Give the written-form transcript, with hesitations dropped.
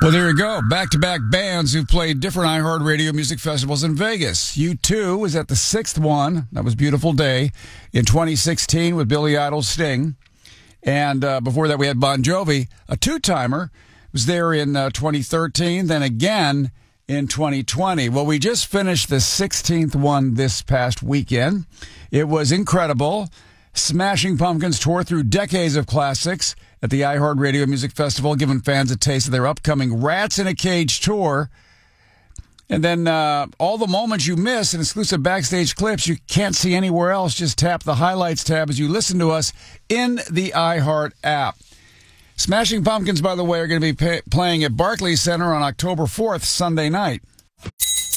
Well, there you go. Back-to-back bands who played different iHeartRadio music festivals in Vegas. U2 was at the sixth one. That was Beautiful Day in 2016 with Billy Idol's Sting. And before that, we had Bon Jovi, a two-timer. Was there in 2013, then again in 2020. Well, we just finished the 16th one this past weekend. It was incredible. Smashing Pumpkins tore through decades of classics at the iHeartRadio Music Festival, giving fans a taste of their upcoming Rats in a Cage tour. And then all the moments you miss and exclusive backstage clips you can't see anywhere else, just tap the Highlights tab as you listen to us in the iHeart app. Smashing Pumpkins, by the way, are going to be playing at Barclays Center on October 4th, Sunday night.